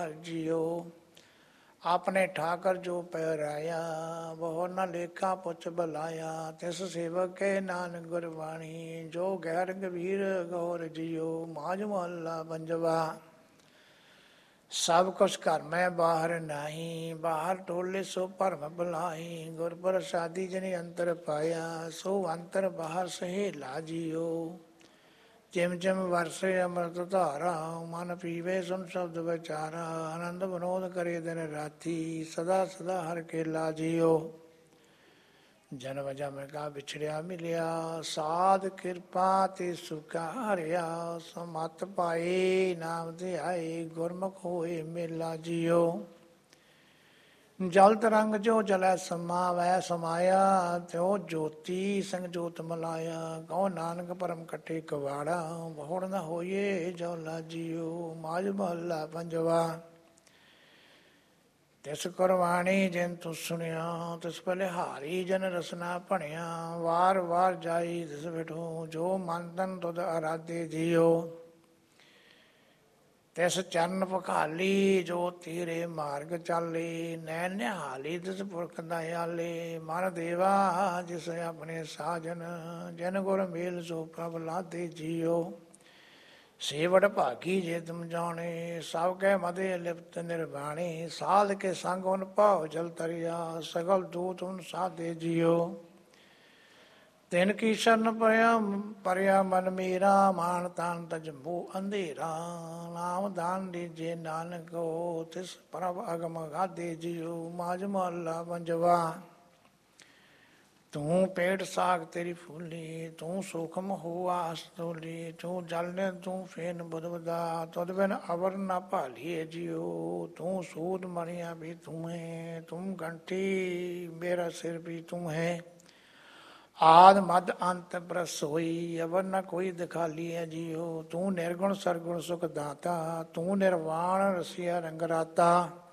पार जियो। आपने ठाकर जो पैराया, बहु न लेखा पुछ बलाया। तिस सेवक के नानक गुरबाणी, जो गैर गंभीर गौर जियो। माज महला पंजवा। सब कुछ घर में बाहर नाही, बाहर टोले सो भरम भलाई। गुर प्रसादी जिने अंतर पाया, सो अंतर बाहर सहेला जियो। चिम चिम वरसे अमृत धारा, मन पीवे सुन शब्द विचारा। आनंद विनोद करे दिन राती, सदा सदा हर केला जियो। जन्म जम का बिछड़िया मिलिया, साध कृपा ते सुखा हरिया। समत पाए नाम ते आए, गुरमुख होए मेला जियो। जल तरंग जो जलै समावै, समाया त्यों ज्योति संग जोत मलाया। कहो नानक परम कटे कवाड़ा, बहुड़ न होइए जौला जियो। माज महला पंजवा। तिस कुरबाणी जिन तू सुनिया, तिस बलिहारी जन रसना भणिया। वार वार जाई तिस बिठो, जो मन तन तुध आराधे जियो। तिस चरण पखाली, जो तेरे मार्ग चाले। नैन निहाली तिस पुरख दयाले। मन देवा जिस अपने साजन, जन गुर मेल सो प्रभ लादे जियो। सेवट भागी जे तुम जाने, सब कै मदे लिप्त निर्वाणी। साध के संग उन भाव जल तरिया, सगल दूत उन साधे जियो। तिन की शरण परया मन मेरा, मान तान तज मोह अंधेरा। नाम दान दीजे नानक को, तिस प्रभ अगम गादे जियो। माज महला पंजवा। तू पेट साग तेरी फूली, तू सूखम हो आस तोली। तू जल ने तू फेन बुधबदा, तुद बिन अवर न भालिए जियो। तू सूद मणिया भी तू है, तुम घंटी मेरा सिर भी तू है। आद मद अंत प्रसोई, अवर न कोई दिखाली है जियो। तू निर्गुण सरगुण सुख दाता, तू निर्वाण रसिया रंगराता।